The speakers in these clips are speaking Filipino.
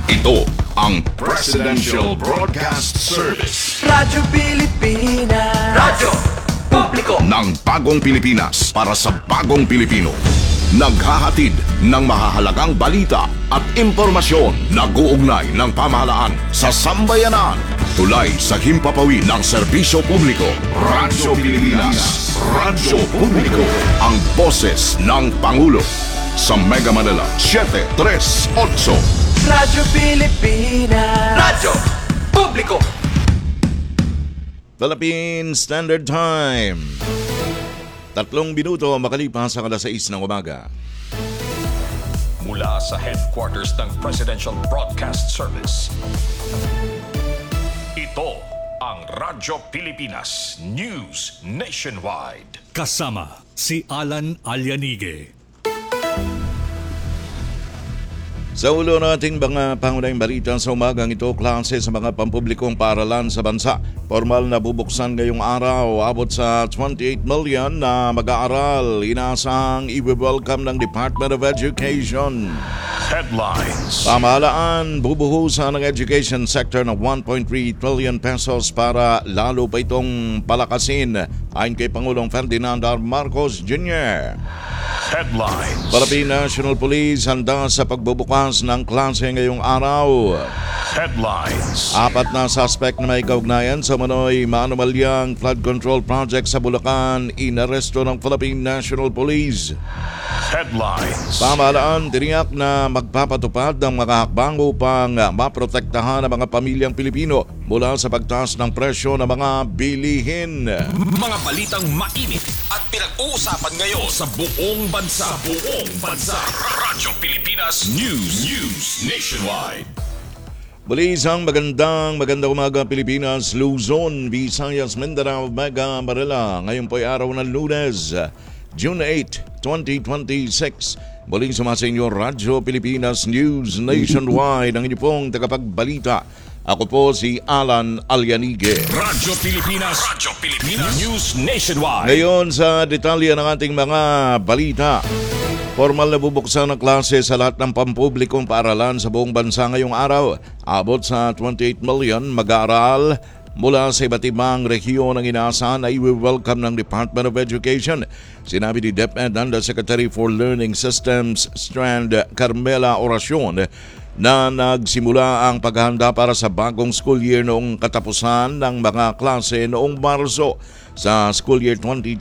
Ito ang Presidential Broadcast Service. Radyo Pilipinas. Radyo Publiko Ng bagong Pilipinas para sa bagong Pilipino. Naghahatid ng mahahalagang balita at impormasyon na guugnay ng pamahalaan sa sambayanan. Tulay sa himpapawid ng serbisyo publiko. Radyo Pilipinas. Radyo Publiko. Ang boses ng Pangulo. Sa Mega Manila, 738. Radyo Pilipinas. Radyo Publiko. Philippine Standard Time. 3 minuto makalipas sa alas 6 ng umaga. Mula sa headquarters ng Presidential Broadcast Service. Ito ang Radyo Pilipinas News Nationwide. Kasama si Alan Alianige. Sa ulo nating mga pangunahing balita sa umagang ito, klase sa mga pampublikong paaralan sa bansa. Formal na bubuksan ngayong araw, abot sa 28 million na mag-aaral. Inaasahang i-welcome ng Department of Education. Headlines. Pamahalaan, bubuhusan ng education sector ng 1.3 trillion pesos para lalo pa itong palakasin, ayon kay Pangulong Ferdinand R. Marcos Jr. Headlines. Philippine National Police handa sa pagbubukas ng klase ngayong araw. Headlines. 4 na suspect na may kaugnayan sa manoy maanumalyang flood control project sa Bulacan inaresto ng Philippine National Police. Headlines. Pamahalaan tiniyak na magpapatupad ng mga hakbang upang maprotektahan ang mga pamilyang Pilipino mula sa pagtaas ng presyo ng mga bilihin. Mga balitang mainit at pinag-uusapan ngayon sa buong bansa. Radyo Pilipinas News Nationwide. Muli isang magandang umaga Pilipinas, Luzon, Visayas, Mindanao, Mega Manila. Ngayon po ay araw ng Lunes, June 8, 2026. Muling sumasa inyo Radyo Pilipinas News Nationwide, ang inyo pong tagapagbalita. Ako po si Alan Alianige. Radyo Pilipinas News Nationwide. Ngayon sa detalye ng ating mga balita. Formal na bubuksan ng klase sa lahat ng pampublikong paaralan sa buong bansa ngayong araw. Abot sa 28 million mag-aaral mula sa iba't ibang rehiyon ang inaasahan na i-welcome ng Department of Education. Sinabi ni DepEd Undersecretary for Learning Systems Strand Carmela Oracion na nagsimula ang paghahanda para sa bagong school year noong katapusan ng mga klase noong Marso. Sa school year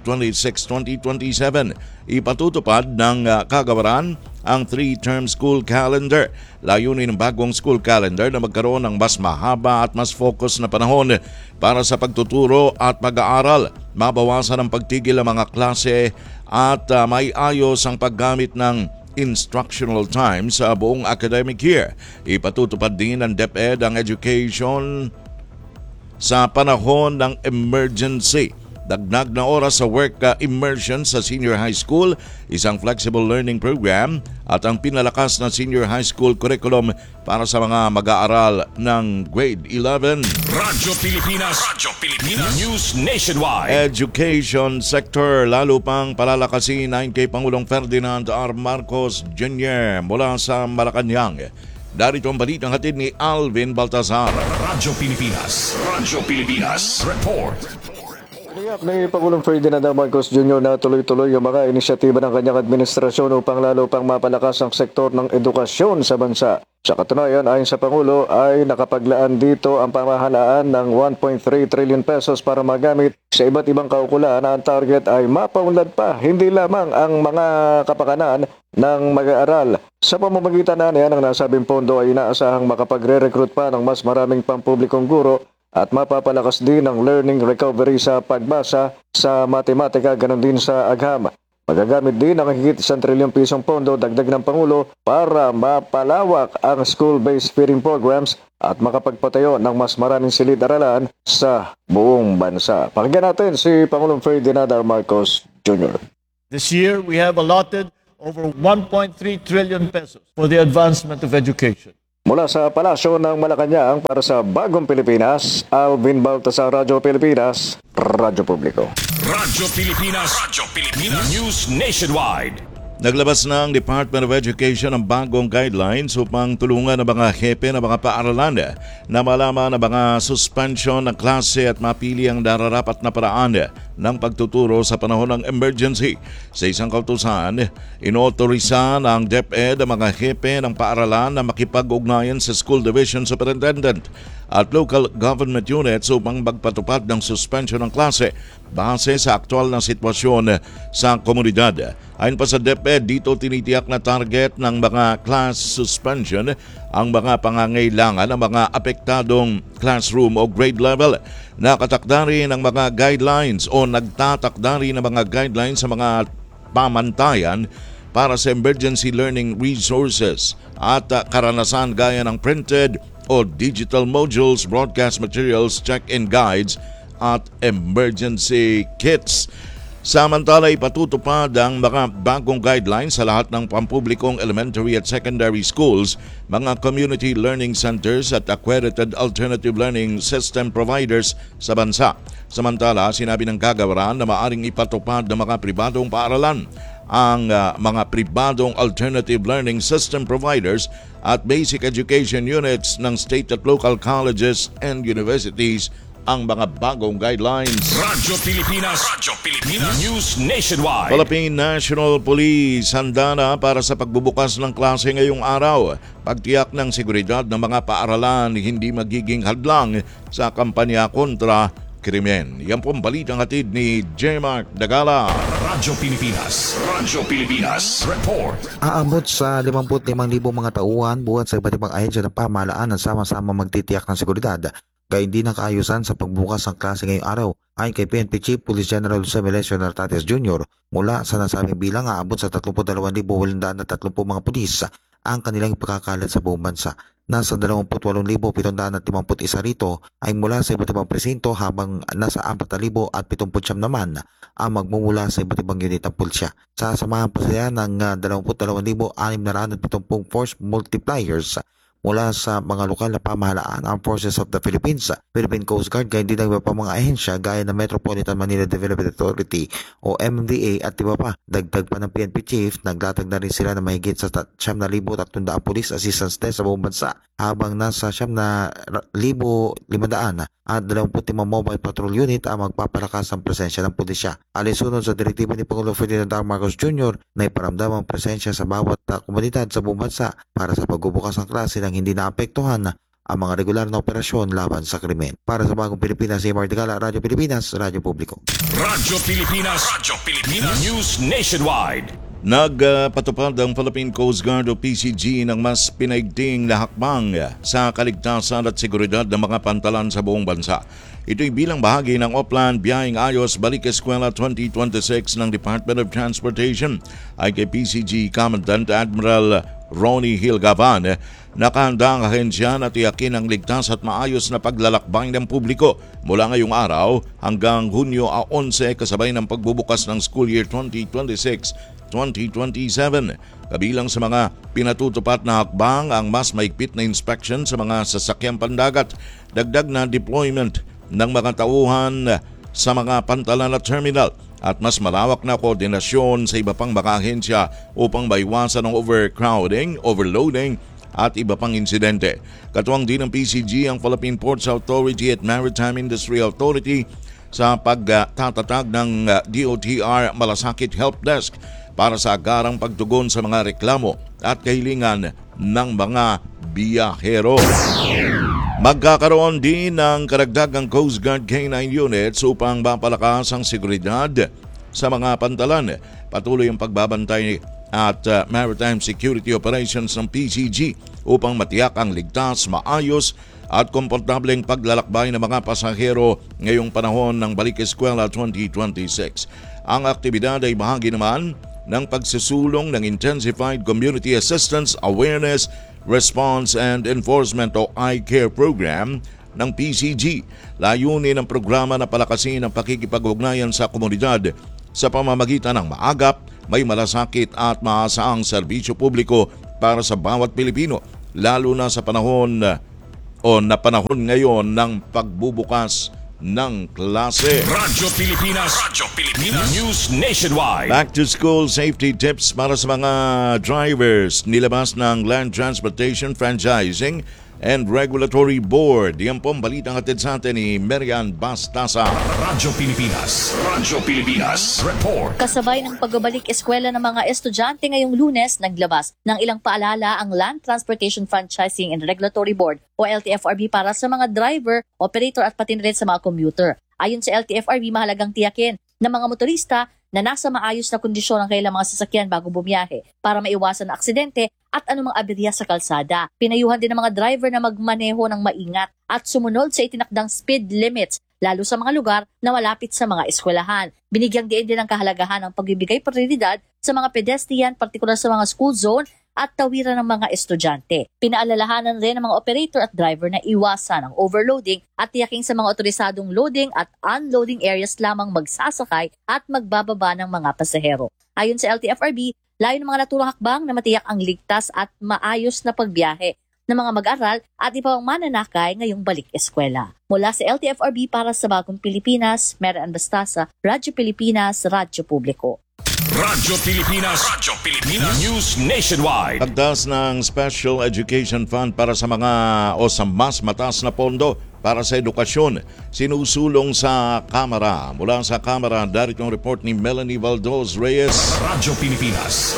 2026-2027, ipatutupad ng kagawaran ang 3-term school calendar. Layunin ng bagong school calendar na magkaroon ng mas mahaba at mas focus na panahon para sa pagtuturo at pag-aaral. Mabawasan ang pagtigil ng mga klase at maiayos ang paggamit ng instructional time sa buong academic year. Ipatutupad din ng DepEd ang education sa panahon ng emergency. Dagdag na oras sa work immersion sa senior high school, isang flexible learning program at ang pinalakas na senior high school curriculum para sa mga mag-aaral ng grade 11. Radyo Pilipinas News Nationwide. Education sector lalo pang palalakasin ayon kay Pangulong Ferdinand R. Marcos Jr. mula sa Malacanang. Darito ang balitang hatid ni Alvin Baltazar. Radyo Pilipinas Report. Tiniyak ni Pangulong Ferdinand R. Marcos Jr. na tuloy-tuloy yung mga inisyatiba ng kanyang administrasyon upang lalo pang mapalakas ang sektor ng edukasyon sa bansa. Sa katunayan, ayon sa Pangulo, ay nakapaglaan dito ang pamahalaan ng 1.3 trillion pesos para magamit sa iba't ibang kaukulan na ang target ay mapaunlad pa hindi lamang ang mga kapakanan ng mag-aaral. Sa pamamagitan na niyan, ang nasabing pondo ay inaasahang makapagre-recruit pa ng mas maraming pampublikong guro at mapapalakas din ang learning recovery sa pagbasa, sa matematika, ganon din sa agham. Magagamit din ang higit 1 trilyong pisong pondo dagdag ng Pangulo para mapalawak ang school-based feeding programs at makapagpatayo ng mas maraming silid-aralan sa buong bansa. Pakinggan natin si Pangulong Ferdinand R. Marcos Jr. This year, we have allotted over 1.3 trillion pesos for the advancement of education. Mula sa Palasyo ng Malacanang para sa Bagong Pilipinas, Alvin Baltazar, Radyo Pilipinas, Radyo Publiko. Radyo Pilipinas News Nationwide. Naglabas na ang Department of Education ng bagong guidelines upang tulungan ang mga hepe ng mga paaralan na malaman ang mga suspension ng klase at mapili ang nararapat na paraan ng pagtuturo sa panahon ng emergency. Sa isang kautusan, inotorisa ng DepEd ang mga hepe ng paaralan na makipag-ugnayan sa School Division Superintendent at local government units upang magpatupad ng suspension ng klase base sa aktual na sitwasyon sa komunidad. Ayon pa sa DepEd, dito tinitiyak na target ng mga class suspension ang mga pangangailangan ng mga apektadong classroom o grade level. Nakatakda rin ng mga guidelines o nagtatakda rin ng mga guidelines sa mga pamantayan para sa emergency learning resources at karanasan gaya ng printed o digital modules, broadcast materials, check-in guides at emergency kits. Samantala, ipatutupad ang mga bagong guidelines sa lahat ng pampublikong elementary at secondary schools, mga community learning centers at accredited alternative learning system providers sa bansa. Samantala, sinabi ng kagawaran na maaring ipatupad ng mga pribadong paaralan ang mga pribadong alternative learning system providers at basic education units ng state at local colleges and universities ang mga bagong guidelines. Radyo Pilipinas. News Nationwide. Philippine National Police handa na para sa pagbubukas ng klase ngayong araw. Pagtiyak ng seguridad ng mga paaralan hindi magiging hadlang sa kampanya kontra krimen. Yan po ang balitang hatid ni J. Mark Dagala. Radyo Pilipinas. Report. Aabot sa 55,000 mga tauhan buhat sa iba't ibang ahensya ng pamahalaan na sama-sama magtitiyak ng seguridad. Gayun din ang kaayusan sa pagbukas ng klase ngayong araw ayon kay PNP Chief Police General Jose Melesio Nartates Jr. Mula sa nasabing bilang aabot sa 32,830 mga pulis ang kanilang ipakakalat sa buong bansa. Nasa 28,751 rito ay mula sa iba't ibang presinto habang nasa 4,079 naman ang magmumula sa iba't ibang unit ng pulsya. Sa samahan pa sila ng 22,670 force multipliers mula sa mga lokal na pamahalaan, Armed Forces of the Philippines, Philippine Coast Guard, gayun din ang iba pa mga ahensya gaya ng Metropolitan Manila Development Authority o MMDA at iba pa. Dagdag pa ng PNP Chief, naglatag na rin sila na mahigit sa 9,300 police assistance test sa buong bansa habang nasa 9,500 at 25 mobile patrol unit ang magpapalakas ng presensya ng pulisya. Alinsunod sa direktiba ni Pangulong Ferdinand R. Marcos Jr. na iparamdam ang presensya sa bawat komunidad sa buong bansa para sa pagbubukas ng klase nang hindi naapektuhan ang mga regular na operasyon laban sa krimen. Para sa Bagong Pilipinas, J. Mark Dagala, Radyo Pilipinas, Radyo Publiko. Radyo Pilipinas. News Nationwide. Nagpatupad ang Philippine Coast Guard o PCG ng mas pinaigting na hakbang sa kaligtasan at seguridad ng mga pantalan sa buong bansa. Ito'y bilang bahagi ng Oplan Biyaheng Ayos Balik Eskwela 2026 ng Department of Transportation. Ay kay PCG Commandant Admiral Ronnie Hilgavan, nakahanda ang ahensya na tiyakin ang ligtas at maayos na paglalakbay ng publiko mula ngayong araw hanggang Hunyo 11 kasabay ng pagbubukas ng school year 2026-2027. Kabilang sa mga pinatutupat na hakbang ang mas maigpit na inspection sa mga sasakyang pandagat, dagdag na deployment ng mga tauhan sa mga pantalan at terminal at mas malawak na koordinasyon sa iba pang mga ahensya upang maiwasan ang overcrowding, overloading at iba pang insidente. Katuwang din ng PCG ang Philippine Ports Authority at Maritime Industry Authority sa pagtatatag ng DOTR Malasakit Help Desk para sa agarang pagtugon sa mga reklamo at kahilingan ng mga biyahero. Magkakaroon din ng karagdagang Coast Guard K9 units upang mapalakas ang seguridad sa mga pantalan. Patuloy ang pagbabantay at Maritime Security Operations ng PCG upang matiyak ang ligtas, maayos at komportableng paglalakbay ng mga pasahero ngayong panahon ng Balik Eskwela 2026. Ang aktibidad ay bahagi naman ng pagsusulong ng Intensified Community Assistance, Awareness, Response and Enforcement o I-CARE program ng PCG. Layunin ng programa na palakasin ang pakikipag-ugnayan sa komunidad sa pamamagitan ng maagap, may malasakit at maasaang serbisyo publiko para sa bawat Pilipino, lalo na sa panahon ngayon ng pagbubukas ng klase. Radyo Pilipinas. News Nationwide. Back to school safety tips para sa mga drivers. Nilabas ng Land Transportation Franchising and Regulatory Board. Yan pong balitang hatid sa atin ni Marian Bastasa. Radyo Pilipinas. Report. Kasabay ng pagbabalik eskwela ng mga estudyante ngayong Lunes, naglabas ng ilang paalala ang Land Transportation Franchising and Regulatory Board o LTFRB para sa mga driver, operator at pati na rin sa mga commuter. Ayon sa LTFRB, mahalagang tiyakin ng mga motorista na nasa maayos na kondisyon ang kailang mga sasakyan bago bumiyahe para maiwasan ang aksidente at anumang aberya sa kalsada. Pinayuhan din ng mga driver na magmaneho ng maingat at sumunod sa itinakdang speed limits, lalo sa mga lugar na malapit sa mga eskwelahan. Binigyang diin din ang kahalagahan ng pagbibigay prioridad sa mga pedestrian, partikular sa mga school zone at tawiran ng mga estudyante. Pinaalalahanan rin ng mga operator at driver na iwasan ang overloading at tiyaking sa mga otorisadong loading at unloading areas lamang magsasakay at magbababa ng mga pasahero. Ayon sa LTFRB, layo ng mga naturang hakbang na matiyak ang ligtas at maayos na pagbiyahe ng mga mag-aral at iba pang mananakay ngayong balik eskwela. Mula sa LTFRB para sa Bagong Pilipinas, Marian Bastasa, Radyo Pilipinas, Radyo Publiko. Radyo Pilipinas. News Nationwide. Pagtaas ng Special Education Fund para sa mga o sa mas mataas na pondo para sa edukasyon, sinusulong sa Kamara. Mula sa Kamara, darito ang report ni Melanie Valdos Reyes. Radyo Pilipinas.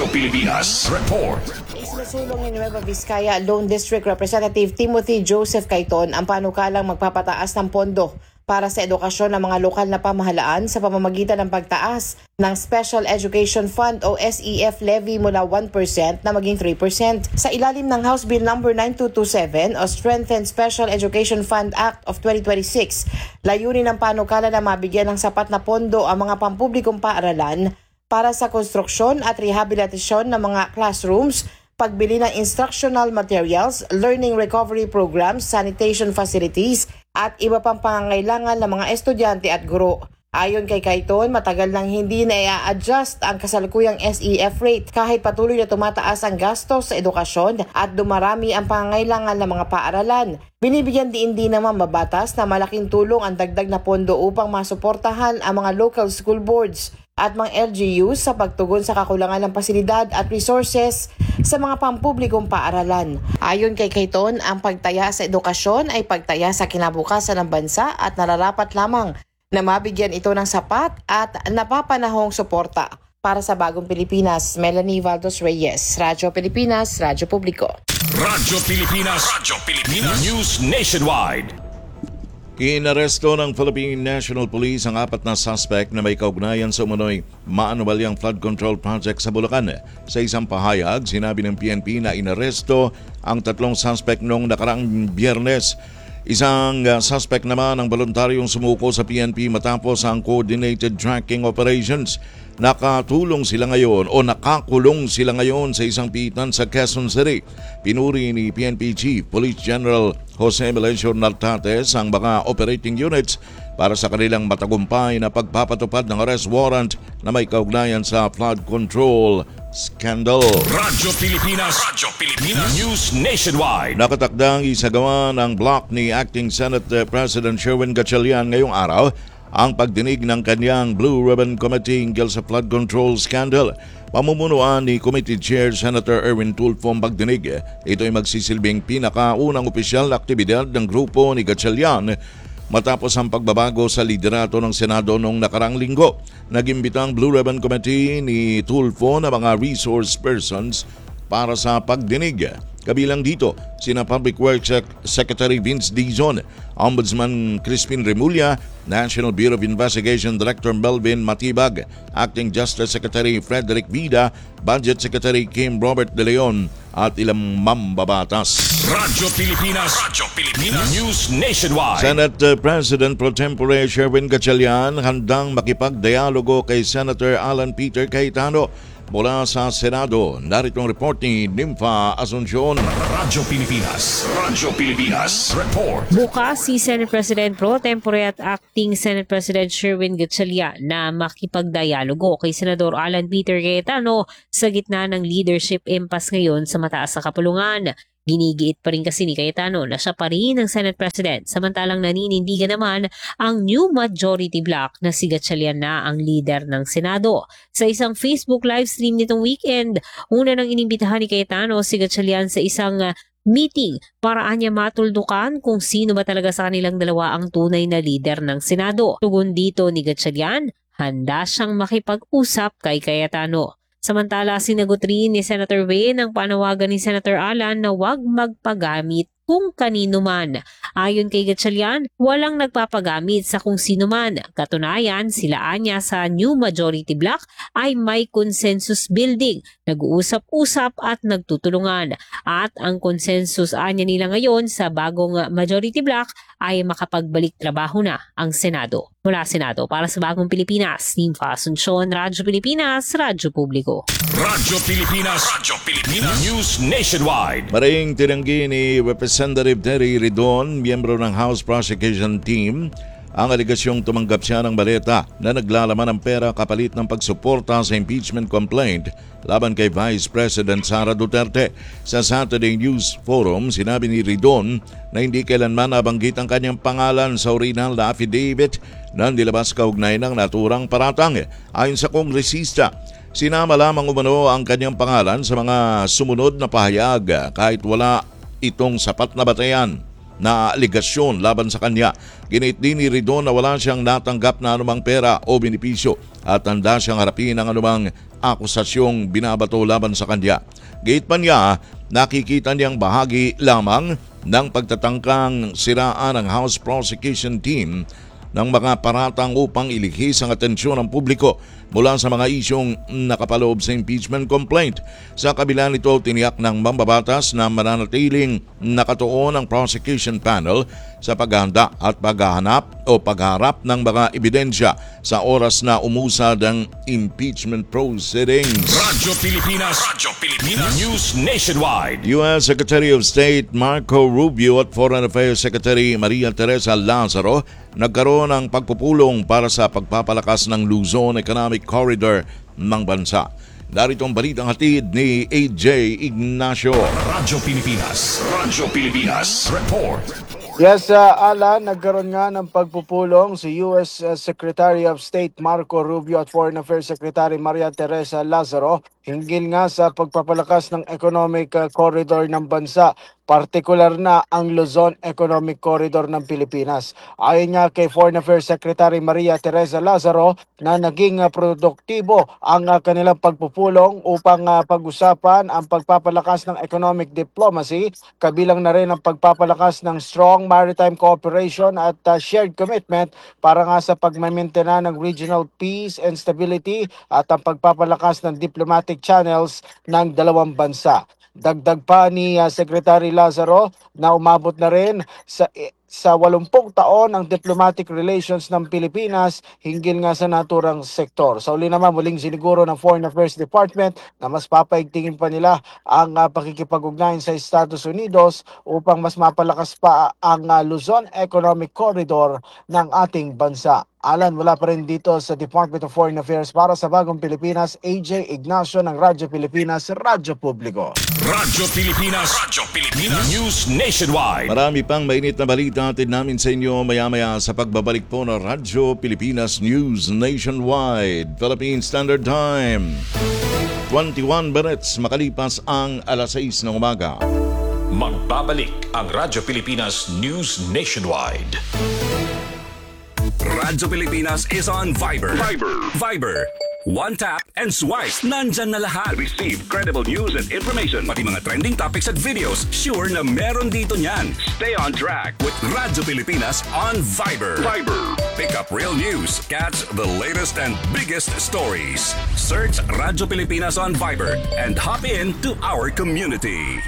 Report. Isinusulong ni Nueva Vizcaya Lone District Representative Timothy Joseph Cayton ang panukalang magpapataas ng pondo para sa edukasyon ng mga lokal na pamahalaan sa pamamagitan ng pagtaas ng Special Education Fund o SEF levy mula 1% na maging 3%. Sa ilalim ng House Bill No. 9227 o Strengthened Special Education Fund Act of 2026, layunin ng panukala na mabigyan ng sapat na pondo ang mga pampublikong paaralan para sa konstruksyon at rehabilitasyon ng mga classrooms, pagbili ng instructional materials, learning recovery programs, sanitation facilities, at iba pang pangangailangan ng mga estudyante at guro. Ayon kay Cayton, matagal nang hindi na i-adjust ang kasalukuyang SEF rate kahit patuloy na tumataas ang gastos sa edukasyon at dumarami ang pangangailangan ng mga paaralan. Binibigyan din naman mabatas na malaking tulong ang dagdag na pondo upang masuportahan ang mga local school boards at mga LGUs sa pagtugon sa kakulangan ng pasilidad at resources sa mga pampublikong paaralan. Ayon kay Cayton, ang pagtaya sa edukasyon ay pagtaya sa kinabukasan ng bansa at nararapat lamang na mabigyan ito ng sapat at napapanahong suporta. Para sa Bagong Pilipinas, Melanie Valdos Reyes, Radyo Pilipinas, Radyo Publiko. Radyo Pilipinas. News Nationwide. Inaresto ng Philippine National Police ang 4 na suspect na may kaugnayan sa umunoy maanuwalyang flood control project sa Bulacan. Sa isang pahayag, sinabi ng PNP na inaresto ang 3 suspect noong nakaraang Biyernes. Isang suspect naman ang voluntaryong sumuko sa PNP matapos ang coordinated tracking operations. Nakakulong sila ngayon sa isang pitan sa Quezon City. Pinuri ni PNP Chief Police General Jose Melencio Nartates ang mga operating units para sa kanilang matagumpay na pagpapatupad ng arrest warrant na may kaugnayan sa flood control scandal. Radyo Pilipinas. News Nationwide. Nakatakdang isagawa ng block ni Acting Senate President Sherwin Gatchalian ngayong araw ang pagdinig ng kanyang Blue Ribbon Committee hinggil sa flood control scandal. Pamumunuan ni Committee Chair Senator Erwin Tulfo ang pagdinig. Ito ay magsisilbing pinakaunang opisyal na aktibidad ng grupo ni Gatchalian matapos ang pagbabago sa liderato ng Senado noong nakarang linggo. Nag-imbita ang Blue Ribbon Committee ni Tulfo na mga resource persons para sa pagdinig. Kabilang dito, sina Public Works Secretary Vince Dizon, Ombudsman Crispin Remulla, National Bureau of Investigation Director Melvin Matibag, Acting Justice Secretary Frederick Vida, Budget Secretary Kim Robert De Leon at ilang mambabatas. Radyo Pilipinas. News Nationwide. Senate President Pro Tempore Sherwin Gatchalian handang makipagdialogo kay Senator Alan Peter Cayetano. Mula sa Senado, narito ang report ni Nympha Asuncion. Radyo Pilipinas. Report. Bukas si Senate President Pro Tempore at Acting Senate President Sherwin Gatchalian na makipagdialogo kay Senador Alan Peter Cayetano sa gitna ng leadership impasse ngayon sa mataas na kapulungan. Ginigiit pa rin kasi ni Cayetano na siya pa rin ang Senate President, samantalang naninindigan naman ang new majority bloc na si Gatchalian na ang leader ng Senado. Sa isang Facebook live stream nitong weekend, una nang inimbitahan ni Cayetano si Gatchalian sa isang meeting para anya matuldukan kung sino ba talaga sa kanilang dalawa ang tunay na leader ng Senado. Tugon dito ni Gatchalian, handa siyang makipag-usap kay Cayetano. Samantala, sinagot rin ni Senator Wayne ang panawagan ni Senator Alan na huwag magpagamit kung kanino man. Ayon kay Gatchalian, walang nagpapagamit sa kung sino man. Katunayan, sila anya sa new majority bloc ay may consensus building, nag-uusap-usap at nagtutulungan. At ang consensus anya nila ngayon sa bagong majority bloc ay makapagbalik trabaho na ang Senado. Mula Senado para sa Bagong Pilipinas, Nimfa Asuncion, Radyo Pilipinas, Radyo Publiko. Radyo Pilipinas. News Nationwide. Maring tinanggi ni Representative Terry Ridon, miyembro ng House Prosecution Team, ang aligasyong tumanggap siya ng baleta na naglalaman ng pera kapalit ng pagsuporta sa impeachment complaint laban kay Vice President Sara Duterte. Sa Saturday News Forum, sinabi ni Ridon na hindi kailanman nabanggit ang kanyang pangalan sa original na affidavit na nilabas kaugnay ng naturang paratang. Ayon sa kongresista, sinama lamang umano ang kanyang pangalan sa mga sumunod na pahayag kahit wala itong sapat na batayan na aligasyon laban sa kanya. Ginit din ni Ridon na wala siyang natanggap na anumang pera o benepisyo at handa siyang harapin ang anumang akusasyong binabato laban sa kanya. Gayit pa niya, nakikita niyang bahagi lamang ng pagtatangkang siraan ng House Prosecution Team ng mga paratang upang ilihis ang atensyon ng publiko mula sa mga isyong nakapaloob sa impeachment complaint. Sa kabila nito, tiniyak ng mambabatas na mananatiling nakatuon ang prosecution panel sa paghahanda at pagharap ng mga ebidensya sa oras na umusad ang impeachment proceedings. Radyo Pilipinas. News Nationwide. U.S. Secretary of State Marco Rubio at Foreign Affairs Secretary Maria Teresa Lazaro nagkaroon ng pagpupulong para sa pagpapalakas ng Luzon Economic Corridor ng bansa. Narito ang balitang hatid ni AJ Ignacio. Radyo Pilipinas. Report. Yes, Alan, nagkaroon nga ng pagpupulong si U.S. Secretary of State Marco Rubio at Foreign Affairs Secretary Maria Teresa Lazaro hinggil nga sa pagpapalakas ng economic corridor ng bansa, partikular na ang Luzon Economic Corridor ng Pilipinas. Ayon nga kay Foreign Affairs Secretary Maria Teresa Lazaro na naging produktibo ang kanilang pagpupulong upang pag-usapan ang pagpapalakas ng economic diplomacy, kabilang na rin ang pagpapalakas ng strong maritime cooperation at shared commitment para nga sa pagmamentena ng regional peace and stability at ang pagpapalakas ng diplomatic channels ng dalawang bansa. Dagdag pa ni Secretary Lazaro na umabot na rin sa 80 taon ang diplomatic relations ng Pilipinas hinggil nga sa naturang sektor. Sa uli naman, muling siniguro ng Foreign Affairs Department na mas papaigtingin pa nila ang pakikipag-ugnayan sa Estados Unidos upang mas mapalakas pa ang Luzon Economic Corridor ng ating bansa. Alan, wala pa rin dito sa Department of Foreign Affairs para sa Bagong Pilipinas, AJ Ignacio ng Radyo Pilipinas, Radyo Publiko. Radyo Pilipinas. News Nationwide. Marami pang mainit na balita atin namin sa inyo maya-maya sa pagbabalik po ng Radyo Pilipinas News Nationwide. Philippine Standard Time. 21 minutes makalipas ang alas 6 ng umaga. Magbabalik ang Radyo Pilipinas News Nationwide. Radyo Pilipinas is on Viber. One tap and swipe. Nandyan na lahat. Receive credible news and information. Pati mga trending topics at videos. Sure na meron dito niyan. Stay on track with Radyo Pilipinas on Viber. Pick up real news. Catch the latest and biggest stories. Search Radyo Pilipinas on Viber and hop in to our community.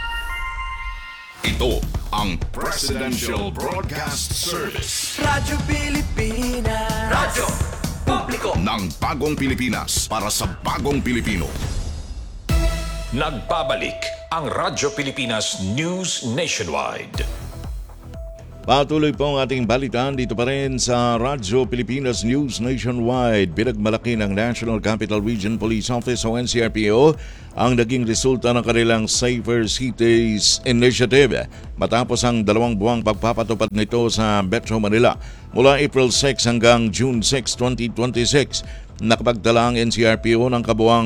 Ito ang Presidential Broadcast Service. Radyo Pilipinas. Radyo Publiko. Ng Bagong Pilipinas para sa Bagong Pilipino. Nagbabalik ang Radyo Pilipinas News Nationwide. Patuloy po ang ating balitaan dito pa rin sa Radyo Pilipinas News Nationwide. Pinagmalaki ng National Capital Region Police Office o NCRPO ang naging resulta ng kanilang Safer Cities Initiative matapos ang 2 buwang pagpapatupad nito sa Metro Manila. Mula April 6 hanggang June 6, 2026, nakapagdala ang NCRPO ng kabuang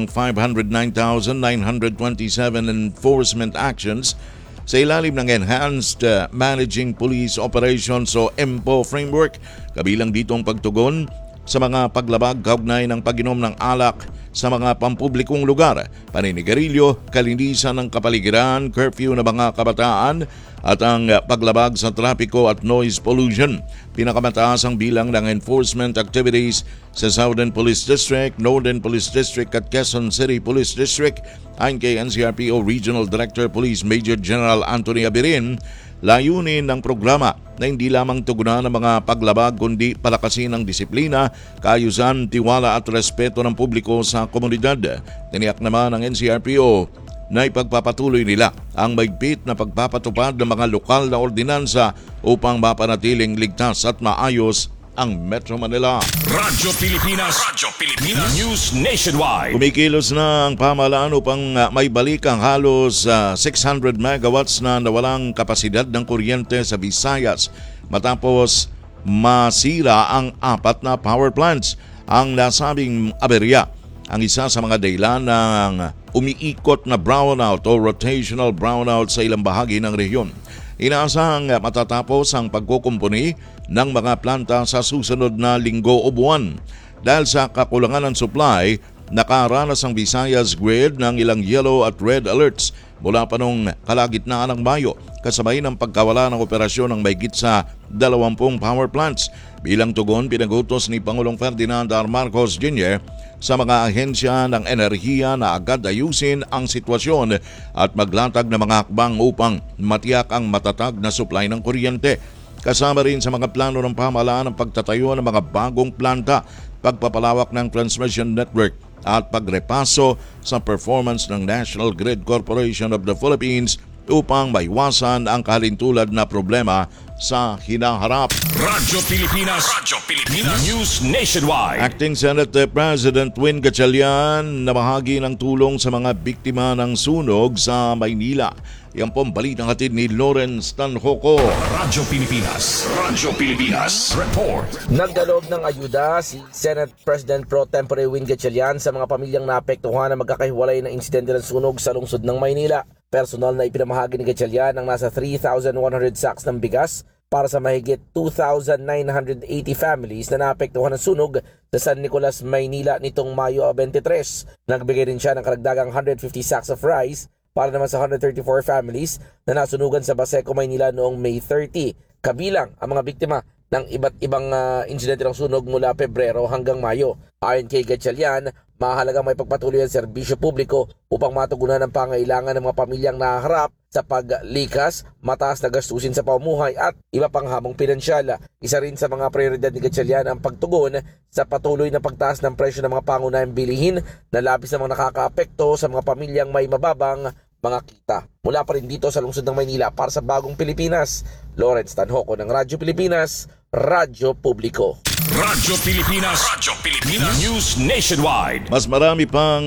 509,927 enforcement actions sa ilalim ng Enhanced Managing Police Operations o EMPO framework, kabilang ditong pagtugon sa mga paglabag kaugnay ng pag-inom ng alak sa mga pampublikong lugar, paninigarilyo, kalinisan ng kapaligiran, curfew ng mga kabataan at ang paglabag sa trapiko at noise pollution. Pinakamataas ang bilang ng enforcement activities sa Southern Police District, Northern Police District at Quezon City Police District. Ayon kay NCRPO Regional Director Police Major General Anthony Abirin, layunin ng programa na hindi lamang tugunan ng mga paglabag kundi palakasin ang disiplina, kaayusan, tiwala at respeto ng publiko sa komunidad. Tiniyak naman ng NCRPO na ipagpapatuloy nila ang maigpit na pagpapatupad ng mga lokal na ordinansa upang mapanatiling ligtas at maayos ang Metro Manila. Radyo Pilipinas News Nationwide. Kumikilos na ang pamahalaan upang maibalik ang halos 600 megawatts na nawalang kapasidad ng kuryente sa Visayas matapos masira ang 4 na power plants. Ang nasabing aberya ang isa sa mga dahilan ng umiikot na brownout o rotational brownout sa ilang bahagi ng rehiyon. Inaasahang matatapos ang pagkukumpuni ng mga planta sa susunod na linggo o buwan. Dahil sa kakulangan ng supply, nakaranas ang Visayas grid ng ilang yellow at red alerts mula pa noong kalagitnaan ng Mayo, kasabay ng pagkawala ng operasyon ng mahigit sa 20 power plants. Bilang tugon, pinagutos ni Pangulong Ferdinand R. Marcos Jr. sa mga ahensya ng enerhiya na agad ayusin ang sitwasyon at maglatag ng mga hakbang upang matiyak ang matatag na supply ng kuryente. Kasama rin sa mga plano ng pamahalaan ang pagtatayo ng mga bagong planta, pagpapalawak ng transmission network at pagrepaso sa performance ng National Grid Corporation of the Philippines upang maiwasan ang kalintulad na problema sa hinaharap. Radyo Pilipinas News Nationwide. Acting Senate President Win Gatchalian na bahagi ng tulong sa mga biktima ng sunog sa Maynila. Yan po ang balitang hatid ni Lawrence Tanhoco. Radyo Pilipinas Report. Nagdaloob ng ayuda si Senate President Pro Tempore Win Gatchalian sa mga pamilyang naapektuhan na magkakahiwalay ng insidente ng sunog sa lungsod ng Maynila. Personal na ipinamahagi ni Gatchalian ang nasa 3,100 sacks ng bigas para sa mahigit 2,980 families na naapektuhan ng sunog sa San Nicolas, Maynila nitong Mayo 23. Nagbigay rin siya ng karagdagang 150 sacks of rice para naman sa 134 families na nasunugan sa Baseco, Maynila noong May 30. Kabilang ang mga biktima ng iba't ibang insidente ng sunog mula Pebrero hanggang Mayo. Ayon kay Gatchalian, mahalagang may pagpatuloy ang serbisyo publiko upang matugunan ang pangailangan ng mga pamilyang nahaharap sa paglikas, mataas na gastusin sa pamumuhay at iba pang hamong pinansyal. Isa rin sa mga prioridad ni Gatchalian ang pagtugon sa patuloy na pagtaas ng presyo ng mga pangunahing bilihin na labis namang nakakaapekto sa mga pamilyang may mababang mga kita. Mula pa rin dito sa lungsod ng Maynila para sa Bagong Pilipinas, Lawrence Tanhoco ng Radyo Pilipinas, Radyo Publiko. Radyo Pilipinas News Nationwide. Mas marami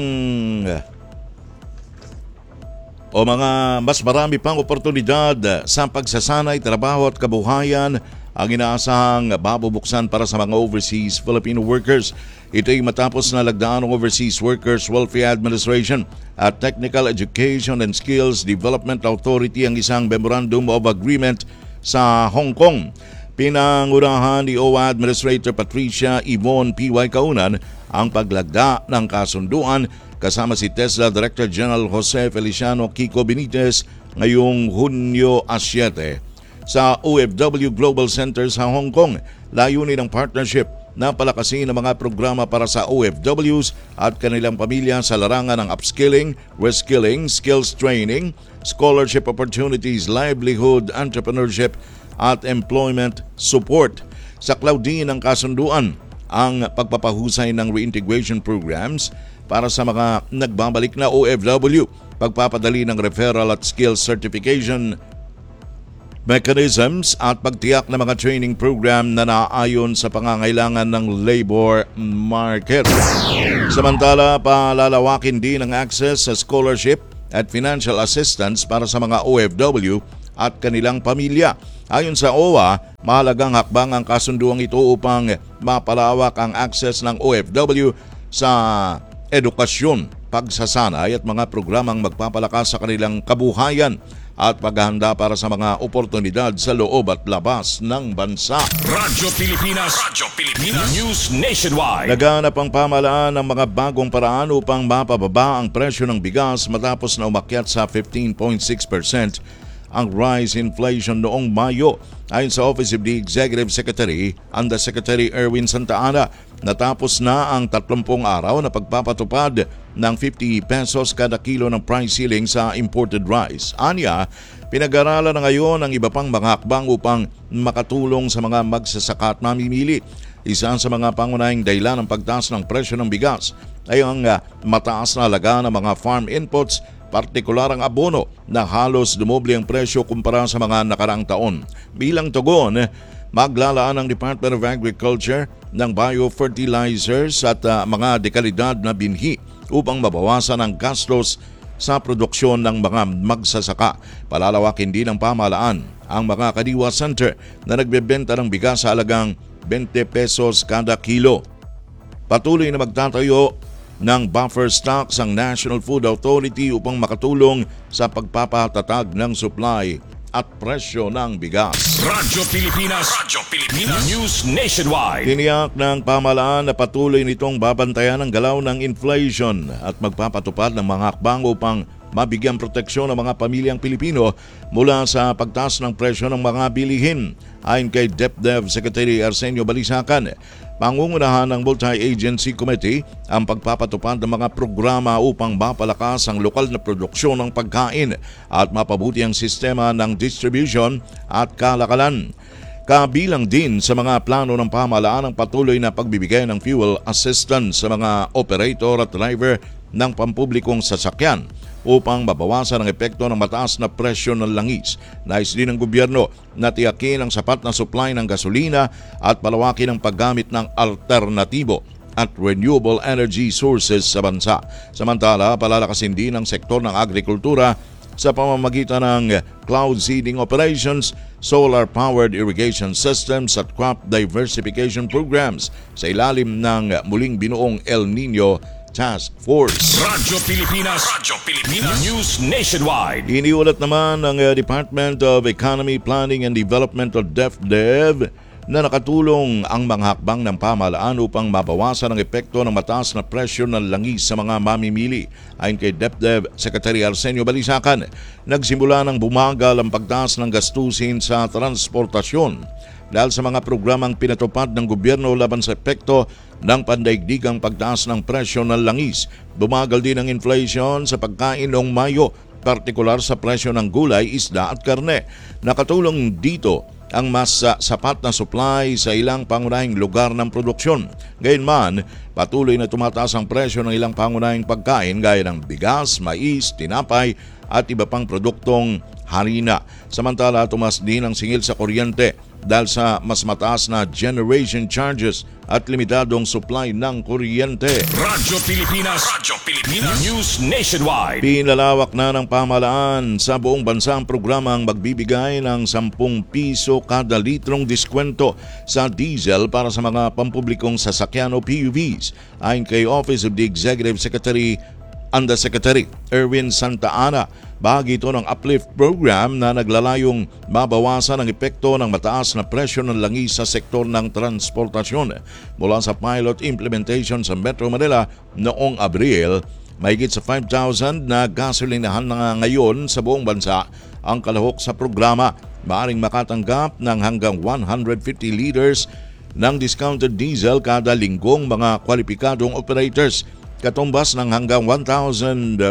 pang oportunidad sa pagsasanay, trabaho at kabuhayan ang inaasahang mabubuksan para sa mga overseas Filipino workers. Ito ay matapos na lagdaan ng Overseas Workers Welfare Administration at Technical Education and Skills Development Authority ang isang Memorandum of Agreement sa Hong Kong. Pinangunahan ni OWA Administrator Patricia Yvonne P.Y. Kaunan ang paglagda ng kasunduan kasama si TESDA Director General Jose Feliciano Kiko Benitez ngayong Hunyo 7 sa OFW Global Center sa Hong Kong. Layunin ng partnership na palakasin ang mga programa para sa OFWs at kanilang pamilya sa larangan ng upskilling, reskilling, skills training, scholarship opportunities, livelihood, entrepreneurship at employment support. Saklaw din ng kasunduan ang pagpapahusay ng reintegration programs para sa mga nagbabalik na OFW, pagpapadali ng referral at skills certification mechanisms at pagtiyak ng mga training program na naaayon sa pangangailangan ng labor market. Samantala, palalawakin din ang access sa scholarship at financial assistance para sa mga OFW at kanilang pamilya. Ayon sa OWA, mahalagang hakbang ang kasunduang ito upang mapalawak ang access ng OFW sa edukasyon, pagsasanay at mga programang magpapalakas sa kanilang kabuhayan at paghahanda para sa mga oportunidad sa loob at labas ng bansa. Radyo Pilipinas News Nationwide. Naganap ang pamahalaan ng mga bagong paraan upang mapababa ang presyo ng bigas matapos na umakyat sa 15.6% ang rise inflation noong Mayo. Ayon sa Office of the Executive Secretary, Undersecretary Erwin Santa Ana, natapos na ang 30 araw na pagpapatupad ng 50 pesos kada kilo ng price ceiling sa imported rice. Anya, pinag-aralan na ngayon ang iba pang mga hakbang upang makatulong sa mga magsasaka at mamimili. Isa sa mga pangunahing dahilan ng pagtaas ng presyo ng bigas ay ang mataas na halaga ng mga farm inputs, partikular ang abono na halos dumoble ang presyo kumpara sa mga nakaraang taon. Bilang tugon, maglalaan ang Department of Agriculture ng biofertilizers at mga dekalidad na binhi upang mabawasan ang gastos sa produksyon ng mga magsasaka. Palalawakin din ng pamahalaan ang mga Kadiwa Center na nagbebenta ng bigas sa halagang 20 pesos kada kilo. Patuloy na magtatayo ng buffer stocks ang National Food Authority upang makatulong sa pagpapatatag ng supply at presyo ng bigas. Radyo Pilipinas News Nationwide. Tiniyak ng pamahalaan na patuloy nitong babantayan ang galaw ng inflation at magpapatupad ng mga hakbang upang mabigyan proteksyon ng mga pamilyang Pilipino mula sa pagtaas ng presyo ng mga bilihin. Ayon kay DepDev Secretary Arsenio Balisacan, pangungunahan ng Multi-Agency Committee ang pagpapatupad ng mga programa upang mapalakas ang lokal na produksyon ng pagkain at mapabuti ang sistema ng distribution at kalakalan. Kabilang din sa mga plano ng pamahalaan ang patuloy na pagbibigay ng fuel assistance sa mga operator at driver ng pampublikong sasakyan upang mabawasan ang epekto ng mataas na presyo ng langis. Nais din ng gobyerno na tiyakin ang sapat na supply ng gasolina at palawakin ang paggamit ng alternatibo at renewable energy sources sa bansa. Samantala, palalakasin din ang sektor ng agrikultura sa pamamagitan ng cloud seeding operations, solar-powered irrigation systems at crop diversification programs sa ilalim ng muling binuong El Nino Task Force. Radyo Pilipinas News Nationwide. Iniulat naman ng Department of Economy, Planning and Development o DepDev na nakatulong ang mga hakbang ng pamahalaan upang mabawasan ang epekto ng mataas na presyo ng langis sa mga mamimili. Ayon kay DepDev Secretary Arsenio Balisacan, nagsimula ng bumagal ang pagtaas ng gastusin sa transportasyon dahil sa mga programang pinatupad ng gobyerno laban sa epekto ng pandaigdigang pagtaas ng presyo ng langis. Bumagal din ang inflation sa pagkain noong Mayo, partikular sa presyo ng gulay, isda at karne. Nakatulong dito ang mas sapat na supply sa ilang pangunahing lugar ng produksyon. Gayunman, patuloy na tumataas ang presyo ng ilang pangunahing pagkain gaya ng bigas, mais, tinapay at iba pang produktong harina. Samantala, tumas din ang singil sa kuryente dahil sa mas mataas na generation charges at limitadong supply ng kuryente. Radyo Pilipinas News Nationwide. Pinalawak na ng pamahalaan sa buong bansa ang programang magbibigay ng 10 piso kada litrong diskwento sa diesel para sa mga pampublikong sasakyan o PUVs. Ayon kay Office of the Executive Secretary Undersecretary Erwin Santa Ana, bahagi ito ng uplift program na naglalayong mabawasan ang epekto ng mataas na presyo ng langis sa sektor ng transportasyon. Mula sa pilot implementation sa Metro Manila noong Abril, mahigit sa 5,000 na gasolinahan na ngayon sa buong bansa ang kalahok sa programa. Maaring makatanggap ng hanggang 150 liters ng discounted diesel kada linggong mga kwalipikadong operators, katumbas ng hanggang 1,500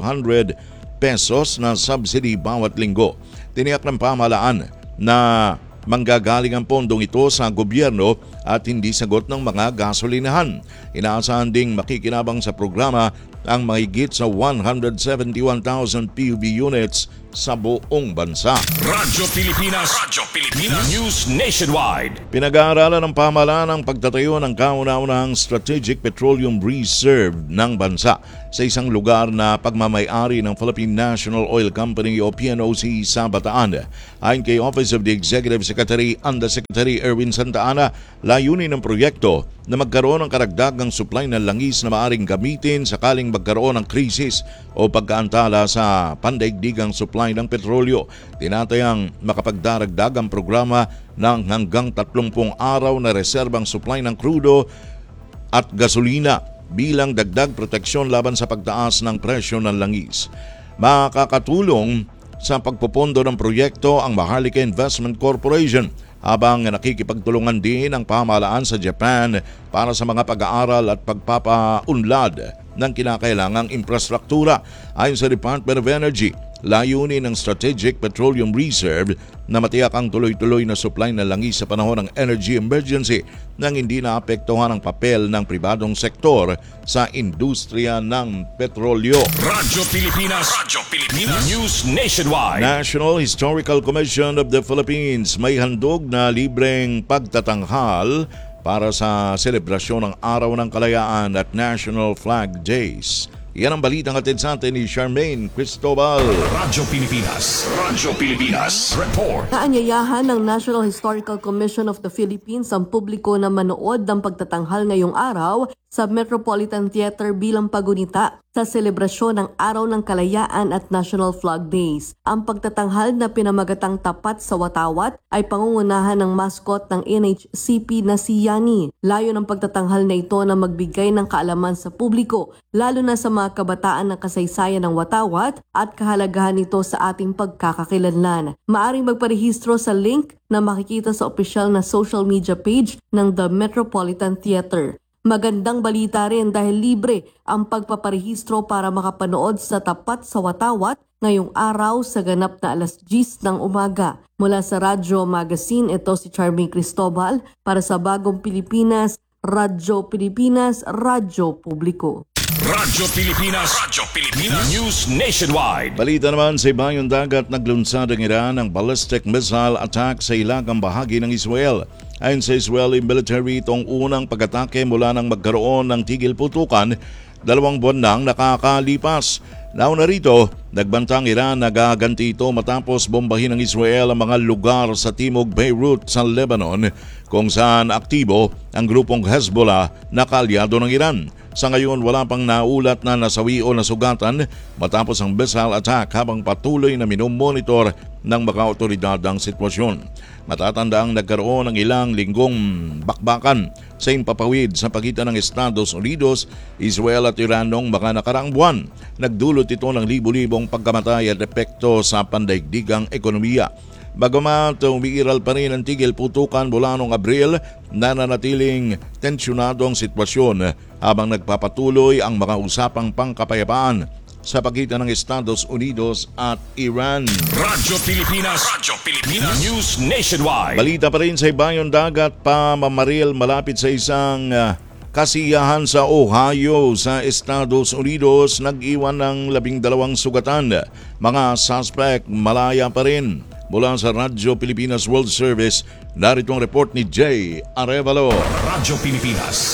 pesos na subsidy bawat linggo. Tiniyak ng pamahalaan na manggagaling ang pondong ito sa gobyerno at hindi sagot ng mga gasolinahan. Inaasahan ding makikinabang sa programa ang mahigit sa 171,000 PUV units sa buong bansa. Radyo Pilipinas. News Nationwide. Pinag-aaralan ng pamahalaan ang pagtatayo ng kauna-unahang Strategic Petroleum Reserve ng bansa sa isang lugar na pagmamay-ari ng Philippine National Oil Company o PNOC sa Bataan. Ayon kay Office of the Executive Secretary Undersecretary Erwin Santa Ana, layunin ng proyekto na magkaroon ng karagdagang supply ng langis na maaring gamitin sakaling magkaroon ng krisis o pagkaantala sa pandaigdigang supply ng petrolyo. Tinatayang makapagdaragdag ang programa ng hanggang 30 araw na reserbang supply ng krudo at gasolina bilang dagdag proteksyon laban sa pagtaas ng presyo ng langis. Makakatulong sa pagpopondo ng proyekto ang Maharlika Investment Corporation habang nakikipagtulungan din ang pamahalaan sa Japan para sa mga pag-aaral at pagpapaunlad ng kinakailangang infrastruktura. Ayon sa Department of Energy, layunin ng Strategic Petroleum Reserve na matiyak ang tuloy-tuloy na supply ng langis sa panahon ng energy emergency nang hindi naapektuhan ang papel ng pribadong sektor sa industriya ng petrolyo. Radyo Pilipinas. News Nationwide. National Historical Commission of the Philippines may handog na libreng pagtatanghal para sa selebrasyon ng Araw ng Kalayaan at National Flag Days. Yan ang balitang atid sa atin ni Charmaine Cristobal. Radyo Pilipinas. Report. Naanyayahan ng National Historical Commission of the Philippines ang publiko na manood ng pagtatanghal ngayong araw sa Metropolitan Theater bilang pagunita sa selebrasyon ng Araw ng Kalayaan at National Flag Days. Ang pagtatanghal na pinamagatang Tapat sa Watawat ay pangungunahan ng mascot ng NHCP na si Yani. Layo ng pagtatanghal na ito na magbigay ng kaalaman sa publiko, lalo na sa mga kabataan ng kasaysayan ng Watawat at kahalagahan nito sa ating pagkakakilanlan. Maaring magparehistro sa link na makikita sa opisyal na social media page ng The Metropolitan Theater. Magandang balita rin dahil libre ang pagpaparehistro para makapanood sa Tapat sa Watawat ngayong araw sa ganap na alas 10 ng umaga. Mula sa Radyo Magazine, ito si Charmaine Cristobal para sa Bagong Pilipinas, Radyo Pilipinas, Radyo Publiko. Radyo Pilipinas. News Nationwide. Balita naman sa ibayong dagat, naglunsad ang Iran ng ballistic missile attack sa ilagang bahagi ng Israel. Ayon sa Israeli military, itong unang pag-atake mula nang magkaroon ng tigil putukan 2 buwan nang nakakalipas. Nauna rito, nagbantang Iran na gaganti ito matapos bombahin ng Israel ang mga lugar sa timog Beirut sa Lebanon kung saan aktibo ang grupong Hezbollah na kaalyado ng Iran. Sa ngayon, wala pang naulat na nasawi o nasugatan matapos ang missile attack habang patuloy na minomonitor ng mga otoridad ang sitwasyon. Matatandaang nagkaroon ng ilang linggong bakbakan sa impapawid sa pagitan ng Estados Unidos, Israel at Iran noong mga nakaraang buwan. Nagdulot ito ng libu-libong pagkamatay at epekto sa pandaigdigang ekonomiya. Bagamat umiiral pa rin ang tigil putukan mula noong Abril, nananatiling tensyonado ang sitwasyon habang nagpapatuloy ang mga usapang pangkapayapaan sa pagitan ng Estados Unidos at Iran. Radyo Pilipinas. News Nationwide. Balita pa rin sa ibayong dagat, pamamaril malapit sa isang kasiyahan sa Ohio sa Estados Unidos, nag-iwan ng 12 sugatan. Mga suspect malaya pa rin. Mula sa Radyo Pilipinas World Service, narito ang report ni Jay Arevalo. Radyo Pilipinas.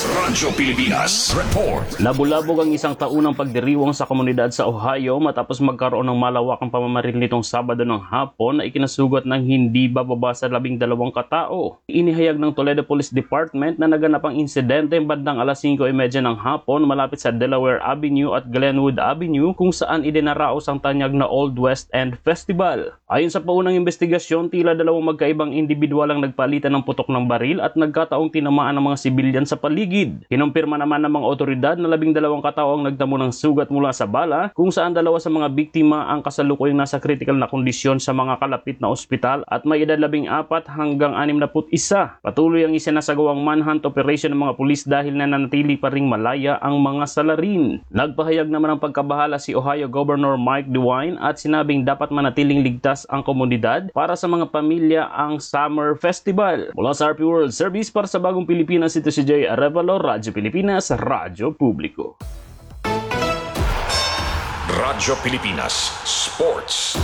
Report. Labulabog ang isang taunang pagdiriwang sa komunidad sa Ohio matapos magkaroon ng malawakang pamamaril nitong Sabado ng hapon na ikinasugat ng hindi bababa sa 12 katao. Inihayag ng Toledo Police Department na naganap ang insidente bandang alas 5:30 ng hapon malapit sa Delaware Avenue at Glenwood Avenue kung saan idinaraos ang tanyag na Old West End Festival. Ayon sa paunang investigasyon, tila dalawang magkaibang individual ang nagpalitan ng putok ng baril at nagkataong tinamaan ng mga sibilyan sa paligid. Kinumpirma naman ng mga otoridad na 12 katao ang nagtamo ng sugat mula sa bala, kung saan 2 sa mga biktima ang kasalukuyang nasa critical na kondisyon sa mga kalapit na ospital at may edad 14 hanggang 61. Patuloy ang isinasagawang manhunt operation ng mga pulis dahil nananatili pa ring malaya ang mga salarin. Nagpahayag naman ng pagkabahala si Ohio Governor Mike DeWine at sinabing dapat manatiling ligtas ang komunidad para sa mga pamilya ang Summer Festival. Mula sa RP World Service para sa Bagong Pilipinas, ito si Jay Arevalo, Radyo Pilipinas, Radyo Publiko. Radyo Pilipinas Sports.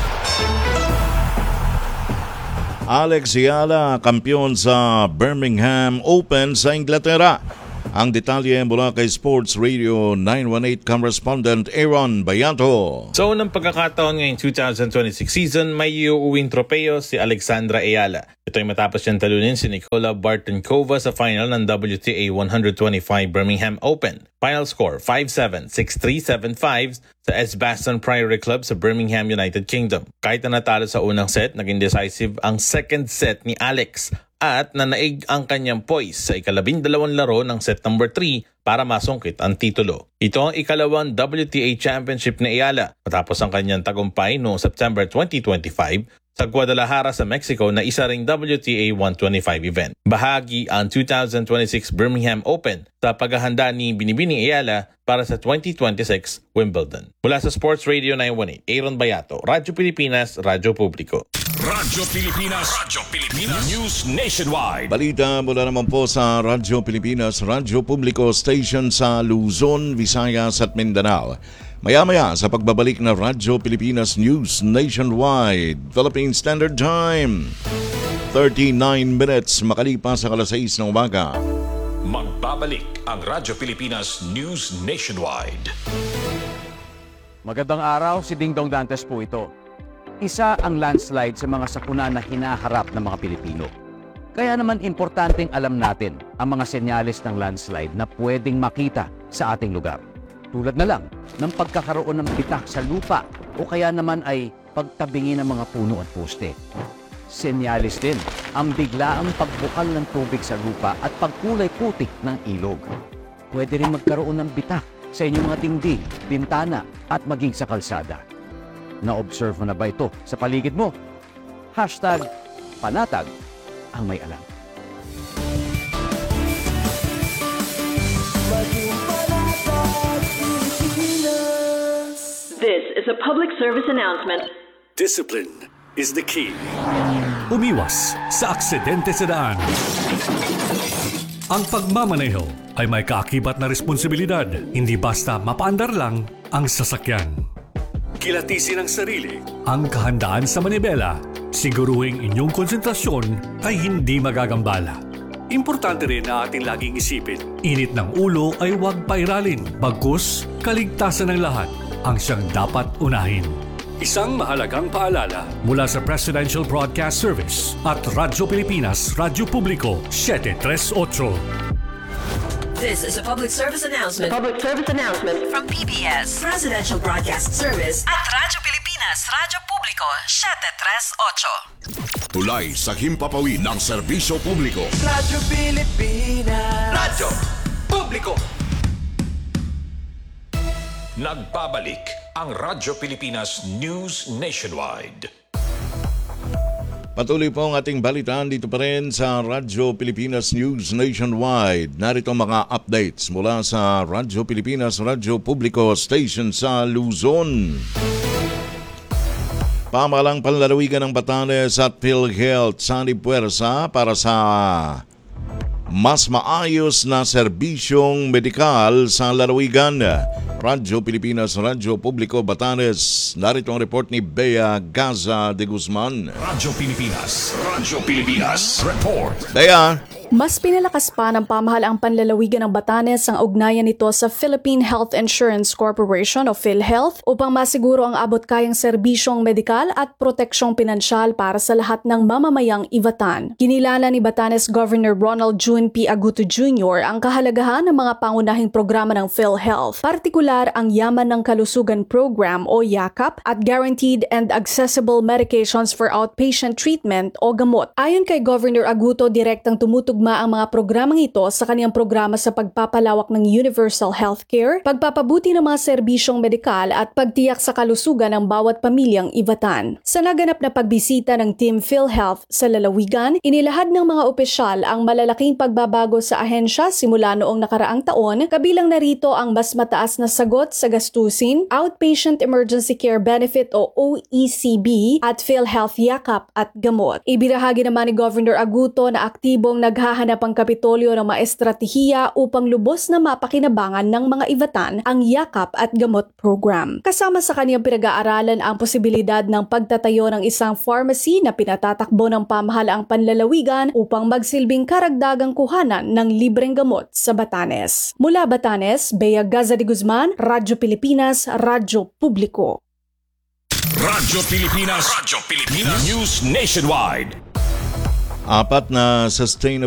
Alex Ayala, kampiyon sa Birmingham Open sa Inglaterra. Ang detalye mula kay Sports Radio 918 correspondent Aaron Bayato. Sa unang pagkakataon ngayong 2026 season, may iuuwing tropeo si Alexandra Ayala. Ito ay matapos niyang talunin si Nicola Bartenkova sa final ng WTA 125 Birmingham Open. Final score 5-7, 6-3, 7-5 sa Edgbaston Priory Club sa Birmingham, United Kingdom. Kahit na natalo sa unang set, naging decisive ang second set ni Alex at nanaig ang kanyang poise sa ikalabindalawang laro ng set number 3 para masungkit ang titulo. Ito ang ikalawang WTA Championship ni Ayala matapos ang kanyang tagumpay noong September 2025 sa Guadalajara sa Mexico na isa ring WTA 125 event. Bahagi ang 2026 Birmingham Open sa paghahanda ni Binibining Ayala para sa 2026 Wimbledon. Mula sa Sports Radio 918, Aaron Bayato, Radyo Pilipinas, Radyo Publiko. Radyo Pilipinas News Nationwide. Balita mula naman po sa Radyo Pilipinas, Radyo Publiko Station sa Luzon, Visayas at Mindanao. Maya-maya sa pagbabalik na Radyo Pilipinas News Nationwide, Philippine Standard Time. 39 minutes makalipas sa 6 ng umaga. Magbabalik ang Radyo Pilipinas News Nationwide. Magandang araw, si Ding Dong Dantes po ito. Isa ang landslide sa mga sakuna na hinaharap ng mga Pilipino. Kaya naman importanteng alam natin ang mga senyales ng landslide na pwedeng makita sa ating lugar. Tulad na lang ng pagkakaroon ng bitak sa lupa o kaya naman ay pagtabingi ng mga puno at poste. Senyales din ang biglaang pagbukal ng tubig sa lupa at pagkulay putik ng ilog. Pwede rin magkaroon ng bitak sa inyong mga dingding, bintana at maging sa kalsada. Na-observe mo na ba ito sa paligid mo? #panatag ang may alam. This is a public service announcement. Discipline is the key. Umiwas sa aksidente sa daan. Ang pagmamaneho ay may kaakibat na responsibilidad, hindi basta mapaandar lang ang sasakyan. Kilatisin ang sarili, ang kahandaan sa manibela, siguruhing inyong konsentrasyon ay hindi magagambala. Importante rin na ating laging isipin, init ng ulo ay huwag pairalin, bagkus kaligtasan ng lahat ang siyang dapat unahin. Isang mahalagang paalala mula sa Presidential Broadcast Service at Radyo Pilipinas, Radyo Publiko, 738. This is a public service announcement. Public service announcement from PBS, Presidential Broadcast Service at Radyo Pilipinas, Radyo Publiko, 738. Tulay sa himpapawid ng serbisyo publiko. Radyo Pilipinas. Radyo Publiko. Nagbabalik ang Radyo Pilipinas News Nationwide. Patuloy po ang ating balitaan dito pa rin sa Radyo Pilipinas News Nationwide. Narito mga updates mula sa Radyo Pilipinas, Radyo Publiko Station sa Luzon. Pamahalang panlalawigan ng Batanes at PhilHealth sanib puwersa para sa mas maayos na serbisyong medikal sa lalawigan. Radyo Pilipinas, Radyo Publiko, Batanes. Narito ang report ni Bea Gaza de Guzman. Radyo Pilipinas, Radyo Pilipinas, report. Bea. Mas pinalakas pa ng pamahalaang panlalawigan ng Batanes ang ugnayan nito sa Philippine Health Insurance Corporation o PhilHealth upang masiguro ang abot-kayang serbisyong medikal at proteksyong pinansyal para sa lahat ng mamamayang Ivatan. Kinilala ni Batanes Governor Ronald June P. Aguto Jr. ang kahalagahan ng mga pangunahing programa ng PhilHealth, partikular ang Yaman ng Kalusugan Program o YAKAP at Guaranteed and Accessible Medications for Outpatient Treatment o GAMOT. Ayon kay Governor Aguto, direktang tumutugma ang mga programang ito sa kaniyang programa sa pagpapalawak ng universal healthcare, pagpapabuti ng mga serbisyong medikal at pagtiyak sa kalusugan ng bawat pamilyang Ivatan. Sa naganap na pagbisita ng Team PhilHealth sa lalawigan, inilahad ng mga opisyal ang malalaking pagbabago sa ahensya simula noong nakaraang taon, kabilang narito ang mas mataas na sagot sa gastusin, Outpatient Emergency Care Benefit o OECB at PhilHealth Yakap at Gamot. Ibinahagi naman ni Governor Aguto na aktibong naghahanda Naghahanap ang Kapitolyo ng mga estratehiya upang lubos na mapakinabangan ng mga Ivatan ang Yakap at Gamot Program. Kasama sa kaniyang pinag-aaralan ang posibilidad ng pagtatayo ng isang pharmacy na pinatatakbo ng pamahalaang panlalawigan upang magsilbing karagdagang kuhanan ng libreng gamot sa Batanes. Mula Batanes, Bea Gaza de Guzman, Radyo Pilipinas, Radyo Publiko. Radyo Pilipinas. News Nationwide. 4 na sustainable